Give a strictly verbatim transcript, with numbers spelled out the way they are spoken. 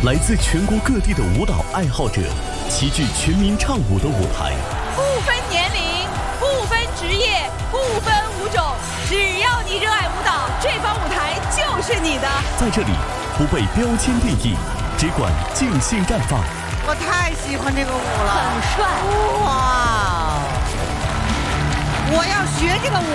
来自全国各地的舞蹈爱好者齐聚全民唱舞的舞台， 不分年龄，不分职业，不分舞种，只要你热爱舞蹈，这方舞台就是你的。 在这里不被标签定义，只管尽兴绽放。 我太喜欢这个舞了， 很帅哇！我要学这个舞。